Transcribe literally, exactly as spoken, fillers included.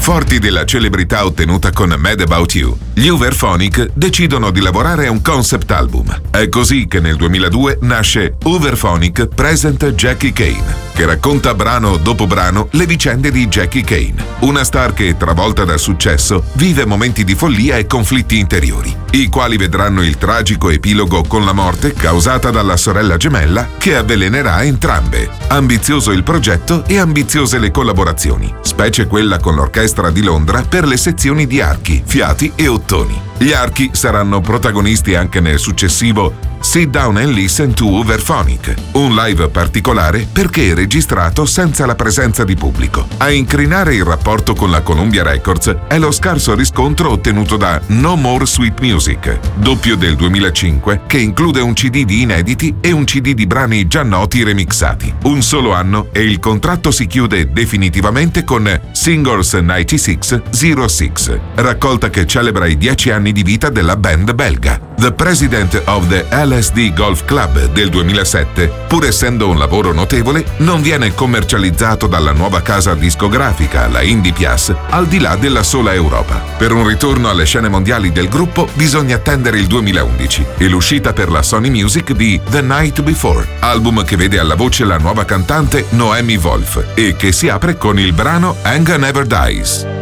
Forti della celebrità ottenuta con Mad About You, gli Uverphonic decidono di lavorare a un concept album. È così che nel duemiladue nasce Uverphonic Present Jackie Kane, che racconta brano dopo brano le vicende di Jackie Kane, una star che, travolta dal successo, vive momenti di follia e conflitti interiori, i quali vedranno il tragico epilogo con la morte causata dalla sorella gemella che avvelenerà entrambe. Ambizioso il progetto e ambiziose le collaborazioni, specie quella con l'Orchestra di Londra per le sezioni di archi, fiati e ottoni. Gli archi saranno protagonisti anche nel successivo Sit Down and Listen to Uverphonic, un live particolare perché registrato senza la presenza di pubblico. A incrinare il rapporto con la Columbia Records è lo scarso riscontro ottenuto da No More Sweet Music, doppio del duemilacinque, che include un C D di inediti e un C D di brani già noti remixati. Un solo anno e il contratto si chiude definitivamente con Singles novantasei zero sei, raccolta che celebra i dieci anni di vita della band belga. The President of the L S D Golf Club del duemilasette, pur essendo un lavoro notevole, non viene commercializzato dalla nuova casa discografica, la Indie Pias, al di là della sola Europa. Per un ritorno alle scene mondiali del gruppo bisogna attendere il duemilaundici e l'uscita per la Sony Music di The Night Before, album che vede alla voce la nuova cantante Noemi Wolf e che si apre con il brano Anger Never Dies.